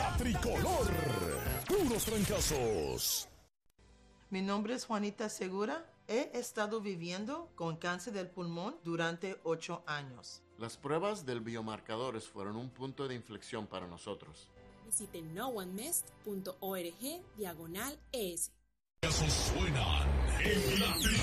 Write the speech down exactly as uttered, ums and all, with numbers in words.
La Tricolor. Puros trancazos. Mi nombre es Juanita Segura. He estado viviendo con cáncer del pulmón durante ocho años. Las pruebas del biomarcadores fueron un punto de inflexión para nosotros. Visite no one mist punto org diagonal es. Esos suenan en la